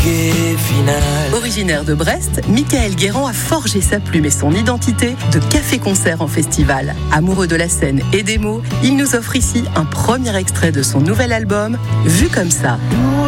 bouquet final. Originaire de Brest, Michael Guérand a forgé sa plume et son identité de café-concert en festival. Amoureux de la scène et des mots, il nous offre ici un premier extrait de son nouvel album, Vu comme ça.